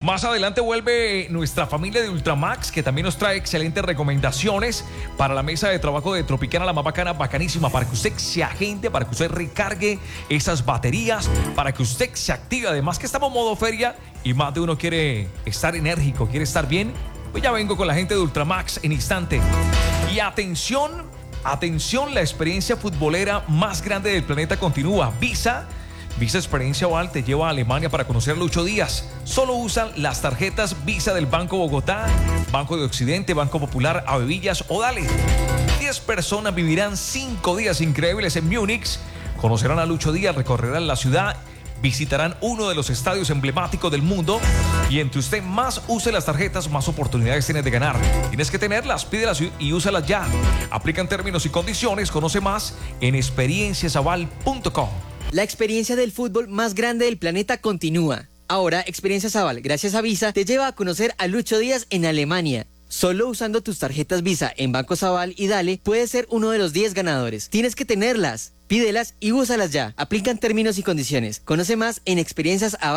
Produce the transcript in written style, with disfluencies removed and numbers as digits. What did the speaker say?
Más adelante vuelve nuestra familia de Ultramax, que también nos trae excelentes recomendaciones para la mesa de trabajo de Tropicana, la más bacana, bacanísima, para que usted se agende, para que usted recargue esas baterías, para que usted se active. Además que estamos en modo feria y más de uno quiere estar enérgico, quiere estar bien. Pues ya vengo con la gente de Ultramax en instante. Y atención, la experiencia futbolera más grande del planeta continúa. Visa Experiencia Oval te lleva a Alemania para conocer Lucho Díaz. Solo usan las tarjetas Visa del Banco Bogotá, Banco de Occidente, Banco Popular, Avevillas o Dale. 10 personas vivirán 5 días increíbles en Múnich. Conocerán a Lucho Díaz, recorrerán la ciudad, visitarán uno de los estadios emblemáticos del mundo y entre usted más use las tarjetas, más oportunidades tienes de ganar. Tienes que tenerlas, pídelas y úsalas ya. Aplican términos y condiciones. Conoce más en experienciasaval.com. La experiencia del fútbol más grande del planeta continúa. Ahora, Experiencias Aval, gracias a Visa, te lleva a conocer a Lucho Díaz en Alemania. Solo usando tus tarjetas Visa en Bancos Aval y Dale, puedes ser uno de los 10 ganadores. Tienes que tenerlas, pídelas y úsalas ya. Aplican términos y condiciones. Conoce más en Experiencias Aval.